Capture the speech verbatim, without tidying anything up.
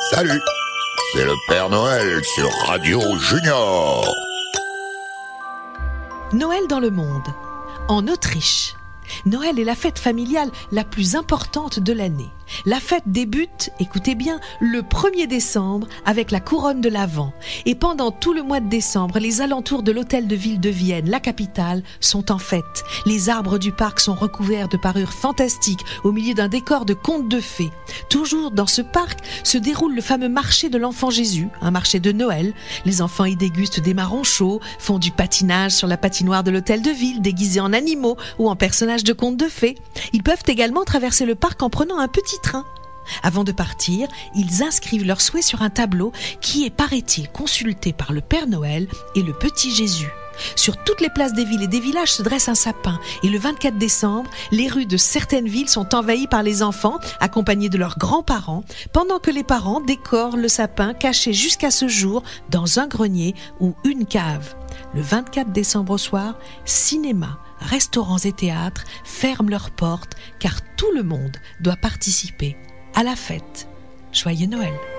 Salut, c'est le Père Noël sur Radio Junior. Noël dans le monde. En Autriche, Noël est la fête familiale la plus importante de l'année. La fête débute, écoutez bien, le premier décembre avec la couronne de l'Avent. Et pendant tout le mois de décembre, les alentours de l'hôtel de ville de Vienne, la capitale, sont en fête. Les arbres du parc sont recouverts de parures fantastiques au milieu d'un décor de contes de fées. Toujours dans ce parc se déroule le fameux marché de l'enfant Jésus, un marché de Noël. Les enfants y dégustent des marrons chauds, font du patinage sur la patinoire de l'hôtel de ville, déguisés en animaux ou en personnages de contes de fées. Ils peuvent également traverser le parc en prenant un petit train. Avant de partir, ils inscrivent leurs souhaits sur un tableau qui est, paraît-il, consulté par le Père Noël et le petit Jésus. Sur toutes les places des villes et des villages se dresse un sapin et le vingt-quatre décembre, les rues de certaines villes sont envahies par les enfants accompagnés de leurs grands-parents pendant que les parents décorent le sapin caché jusqu'à ce jour dans un grenier ou une cave. Le vingt-quatre décembre au soir, cinéma, restaurants et théâtres ferment leurs portes car tout le monde doit participer à la fête. Joyeux Noël!